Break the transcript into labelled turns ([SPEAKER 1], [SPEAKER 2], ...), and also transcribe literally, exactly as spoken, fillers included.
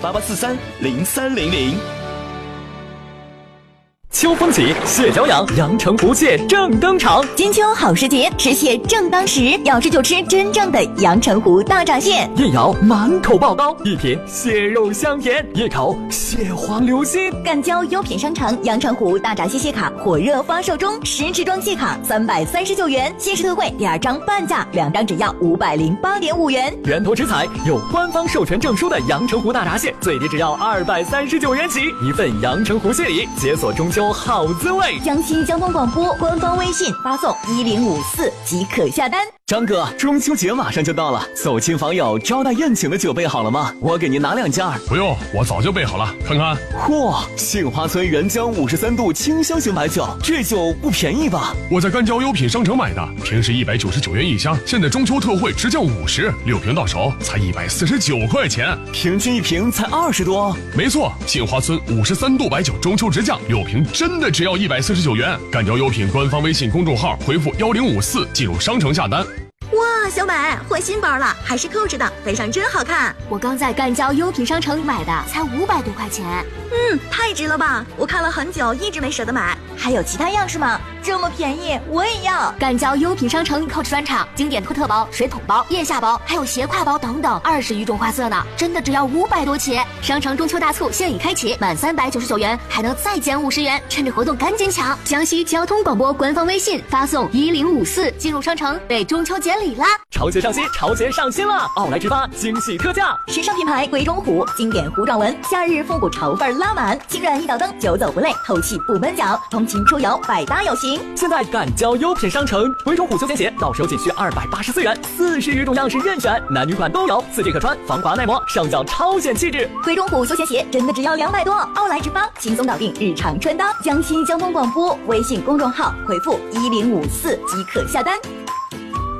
[SPEAKER 1] 八八四三零三零零。
[SPEAKER 2] 秋风起，蟹脚痒，阳澄湖蟹正登场。
[SPEAKER 3] 金秋好时节，吃蟹正当时，要吃就吃真正的阳澄湖大闸蟹。
[SPEAKER 2] 一咬满口爆膏，一品蟹肉香甜，一口蟹黄流心。
[SPEAKER 3] 赣胶优品商城阳澄湖大闸蟹蟹卡火热发售中，十支装蟹卡三百三十九元，限时特惠，第二张半价，两张只要五百零八点五元。
[SPEAKER 2] 源头直采有官方授权证书的阳澄湖大闸蟹，最低只要二百三十九元起，一份阳澄湖蟹礼，解锁中秋好滋味。
[SPEAKER 3] 江西交通广播官方微信发送一零五四即可下单。
[SPEAKER 1] 张哥，中秋节马上就到了，走亲访友、招待宴请的酒备好了吗？我给您拿两件。
[SPEAKER 4] 不用，我早就备好了，看看。
[SPEAKER 1] 嚯，杏花村原浆五十三度清香型白酒，这酒不便宜吧？
[SPEAKER 4] 我在赣胶优品商城买的，平时一百九十九元一箱，现在中秋特惠直降五十，六瓶到手才一百四十九块钱，
[SPEAKER 1] 平均一瓶才二十多。
[SPEAKER 4] 没错，杏花村五十三度白酒中秋直降，六瓶真的只要一百四十九元。赣胶优品官方微信公众号回复幺零五四进入商城下单。
[SPEAKER 3] 哇，小美换新包了，还是扣着的，背上真好看。
[SPEAKER 5] 我刚在赣胶优品商城买的，才五百多块钱。
[SPEAKER 3] 嗯，太值了吧！我看了很久，一直没舍得买。还有其他样式吗？这么便宜，我也要。
[SPEAKER 5] 赣胶优品商城 Coach 专场经典托特包、水桶包、腋下包，还有斜挎包等等，二十余种花色呢，真的只要五百多起。商城中秋大促现已开启，满三百九十九元还能再减五十元，趁着活动赶紧抢！江西交通广播官方微信发送一零五四进入商城，备中秋节礼啦！
[SPEAKER 2] 潮鞋上新，潮鞋上新了！奥莱直发惊喜特价，
[SPEAKER 3] 时尚品牌鬼冢虎经典糊状纹，夏日复古潮范拉满，轻软一脚蹬，久走不累，透气不闷脚，通勤出游百搭有型。
[SPEAKER 2] 现在赣胶优品商城，鬼冢虎休闲鞋到手仅需二百八十四元，四十余种样式任选，男女款都有，四季可穿，防滑耐磨，上脚超显气质。
[SPEAKER 3] 鬼冢虎休闲鞋真的只要两百多，奥莱直发轻松搞定日常穿搭。江西交通广播微信公众号回复一零五四即可下单。